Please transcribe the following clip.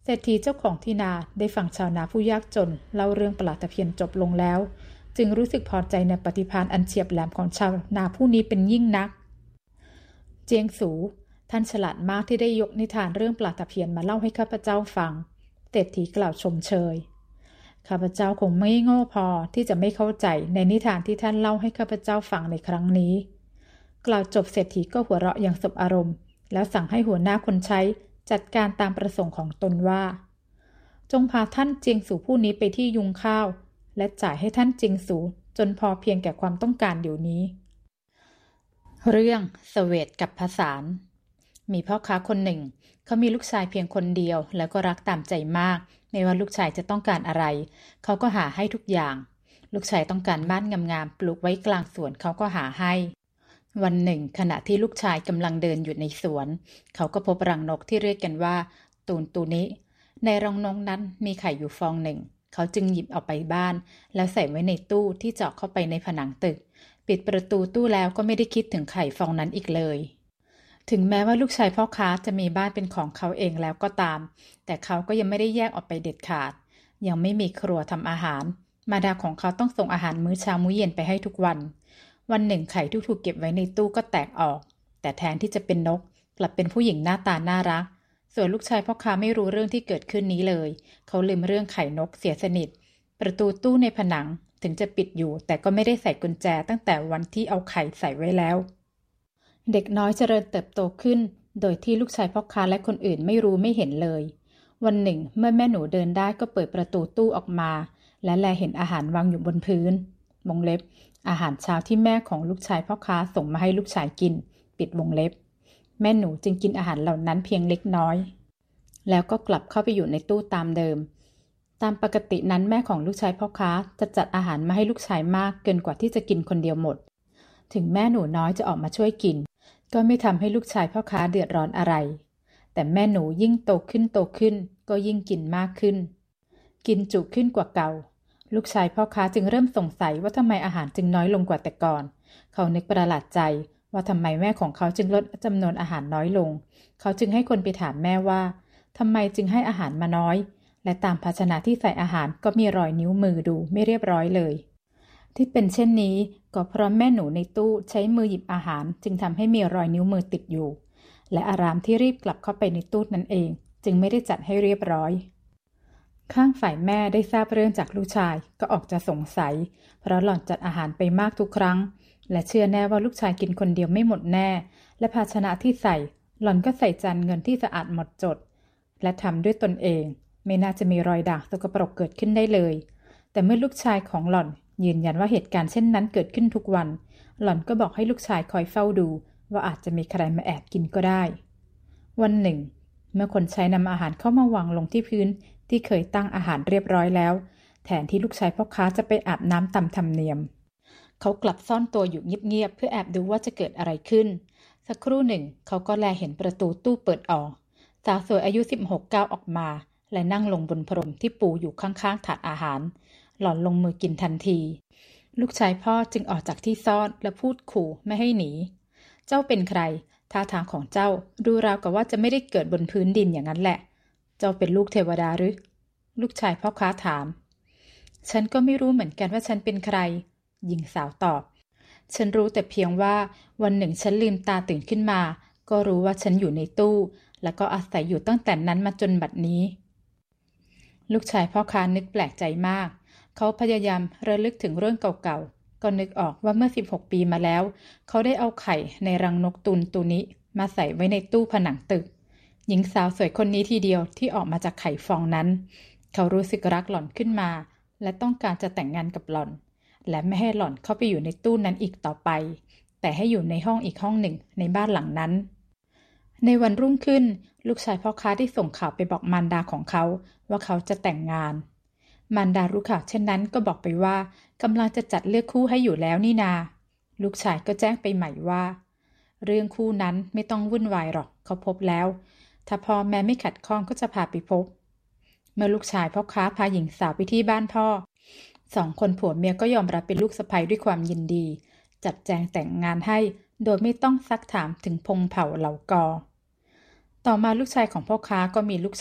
เศรษฐีเจ้าของที่นาได้ฟังชาวนาผู้ยากจนเล่าเรื่องปลาตะเพียนจบลงแล้วจึงรู้สึกพอใจในปฏิภาณอันเฉียบแหลมของชาวนาผู้นี้เป็นยิ่งนักเจียงสูท่านฉลาดมากที่ได้ยกนิทานเรื่องปลาตะเพียนมาเล่าให้ข้าพเจ้าฟังเศรษฐีกล่าวชมเชยข้าพเจ้าคงไม่โง่พอที่จะไม่เข้าใจในนิทานที่ท่านเล่าให้ข้าพเจ้าฟังในครั้งนี้กล่าวจบเศรษฐีก็หัวเราะอย่างสบอารมณ์แล้วสั่งให้หัวหน้าคนใช้จัดการตามประสงค์ของตนว่าจงพาท่านเจียงสูผู้นี้ไปที่ยุงข้าวและจ่ายให้ท่านเจียงสูจนพอเพียงแก่ความต้องการเดี๋ยวนี้เรื่องเสวตกับผสานมีพ่อค้าคนหนึ่งเขามีลูกชายเพียงคนเดียวแล้วก็รักตามใจมากไม่ว่าลูกชายจะต้องการอะไรเขาก็หาให้ทุกอย่างลูกชายต้องการบ้านงามๆปลูกไว้กลางสวนเขาก็หาให้วันหนึ่งขณะที่ลูกชายกำลังเดินอยู่ในสวนเขาก็พบรังนกที่เรียกกันว่าตูนตูนิในรังนกนั้นมีไข่อยู่ฟองหนึ่งเขาจึงหยิบเอาไปบ้านแล้วใส่ไว้ในตู้ที่เจาะเข้าไปในผนังตึกปิดประตูตู้แล้วก็ไม่ได้คิดถึงไข่ฟองนั้นอีกเลยถึงแม้ว่าลูกชายพ่อค้าจะมีบ้านเป็นของเขาเองแล้วก็ตามแต่เขาก็ยังไม่ได้แยกออกไปเด็ดขาดยังไม่มีครัวทำอาหารมารดาของเขาต้องส่งอาหารมื้อเช้ามื้อเย็นไปให้ทุกวันวันหนึ่งไข่ที่ถูกเก็บไว้ในตู้ก็แตกออกแต่แทนที่จะเป็นนกกลับเป็นผู้หญิงหน้าตาน่ารักส่วนลูกชายพ่อค้าไม่รู้เรื่องที่เกิดขึ้นนี้เลยเขาลืมเรื่องไข่นกเสียสนิทประตูตู้ในผนังถึงจะปิดอยู่แต่ก็ไม่ได้ใส่กุญแจตั้งแต่วันที่เอาไข่ใส่ไว้แล้วเด็กน้อยเจริญเติบโตขึ้นโดยที่ลูกชายพ่อค้าและคนอื่นไม่รู้ไม่เห็นเลยวันหนึ่งเมื่อแม่หนูเดินได้ก็เปิดประตูตู้ออกมาและแลเห็นอาหารวางอยู่บนพื้นวงเล็บอาหารเช้าที่แม่ของลูกชายพ่อค้าส่งมาให้ลูกชายกินปิดวงเล็บแม่หนูจึงกินอาหารเหล่านั้นเพียงเล็กน้อยแล้วก็กลับเข้าไปอยู่ในตู้ตามเดิมตามปกตินั้นแม่ของลูกชายพ่อค้าจะจัดอาหารมาให้ลูกชายมากเกินกว่าที่จะกินคนเดียวหมดถึงแม่หนูน้อยจะออกมาช่วยกินก็ไม่ทำให้ลูกชายพ่อค้าเดือดร้อนอะไรแต่แม่หนูยิ่งโตขึ้นก็ยิ่งกินมากขึ้นกินจุขึ้นกว่าเก่าลูกชายพ่อค้าจึงเริ่มสงสัยว่าทำไมอาหารจึงน้อยลงกว่าแต่ก่อนเขานึกประหลาดใจว่าทำไมแม่ของเขาจึงลดจำนวนอาหารน้อยลงเขาจึงให้คนไปถามแม่ว่าทำไมจึงให้อาหารมาน้อยและตามภาชนะที่ใส่อาหารก็มีรอยนิ้วมือดูไม่เรียบร้อยเลยที่เป็นเช่นนี้ก็เพราะแม่หนูในตู้ใช้มือหยิบอาหารจึงทำให้มีรอยนิ้วมือติดอยู่และอารามที่รีบกลับเข้าไปในตู้นั่นเองจึงไม่ได้จัดให้เรียบร้อยข้างฝ่ายแม่ได้ทราบเรื่องจากลูกชายก็ออกจะสงสัยเพราะหล่อนจัดอาหารไปมากทุกครั้งและเชื่อแน่ว่าลูกชายกินคนเดียวไม่หมดแน่และภาชนะที่ใส่หล่อนก็ใส่จานเงินที่สะอาดหมดจดและทำด้วยตนเองไม่น่าจะมีรอยด่างสกปรกเกิดขึ้นได้เลยแต่เมื่อลูกชายของหล่อนยืนยันว่าเหตุการณ์เช่นนั้นเกิดขึ้นทุกวันหล่อนก็บอกให้ลูกชายคอยเฝ้าดูว่าอาจจะมีใครมาแอบกินก็ได้วันหนึ่งเมื่อคนใช้นำอาหารเข้ามาวางลงที่พื้นที่เคยตั้งอาหารเรียบร้อยแล้วแทนที่ลูกชายพ่อค้าจะไปอาบน้ำตามธรรมเนียมเขากลับซ่อนตัวอยู่เงียบๆเพื่อแอบดูว่าจะเกิดอะไรขึ้นสักครู่หนึ่งเขาก็แลเห็นประตูตู้เปิดออกสาวสวยอายุ16ก้าวออกมาและนั่งลงบนพรมที่ปูอยู่ข้างๆถาดอาหารหล่อนลงมือกินทันทีลูกชายพ่อจึงออกจากที่ซ่อนและพูดขู่ไม่ให้หนีเจ้าเป็นใครท่าทางของเจ้าดูราวกับว่าจะไม่ได้เกิดบนพื้นดินอย่างนั้นแหละเจ้าเป็นลูกเทวดาหรือลูกชายพ่อค้าถามฉันก็ไม่รู้เหมือนกันว่าฉันเป็นใครหญิงสาวตอบฉันรู้แต่เพียงว่าวันหนึ่งฉันลืมตาตื่นขึ้นมาก็รู้ว่าฉันอยู่ในตู้แล้วก็อาศัยอยู่ตั้งแต่นั้นมาจนบัดนี้ลูกชายพ่อค้านึกแปลกใจมากเขาพยายามระลึกถึงเรื่องเก่าๆก็นึกออกว่าเมื่อ16 ปีมาแล้วเขาได้เอาไข่ในรังนกตุนตัวนี้มาใส่ไว้ในตู้ผนังตึกหญิงสาวสวยคนนี้ทีเดียวที่ออกมาจากไข่ฟองนั้นเขารู้สึกรักหล่อนขึ้นมาและต้องการจะแต่งงานกับหล่อนและไม่ให้หล่อนเข้าไปอยู่ในตู้นั้นอีกต่อไปแต่ให้อยู่ในห้องอีกห้องหนึ่งในบ้านหลังนั้นในวันรุ่งขึ้นลูกชายพ่อค้าได้ส่งข่าวไปบอกมารดาของเขาว่าเขาจะแต่งงานมารดารู้ข่าวเช่นนั้นก็บอกไปว่ากำลังจะจัดเลือกคู่ให้อยู่แล้วนี่นาลูกชายก็แจ้งไปใหม่ว่าเรื่องคู่นั้นไม่ต้องวุ่นวายหรอกเขาพบแล้วถ้าพ่อแม่ไม่ขัดข้องก็จะพาไปพบเมื่อลูกชายพ่อค้าพาหญิงสาวไปที่บ้านพ่อ2 คนผัวเมียก็ยอมรับเป็นลูกสะใภ้ด้วยความยินดีจัดแจงแต่งงานให้โดยไม่ต้องซักถามถึงพงเผ่าเหล่ากอต่อมาลูกชายของพ่อค้าก็มีลูก